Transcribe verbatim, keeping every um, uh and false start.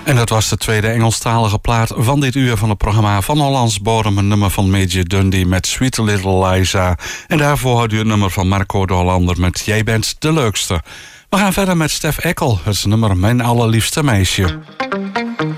En dat was de tweede Engelstalige plaat van dit uur van het programma Van Hollands Bodem. Een nummer van Major Dundee met Sweet Little Liza. En daarvoor had u het nummer van Marco de Hollander met Jij bent de leukste. We gaan verder met Stef Eckel. Het is het nummer Mijn allerliefste meisje.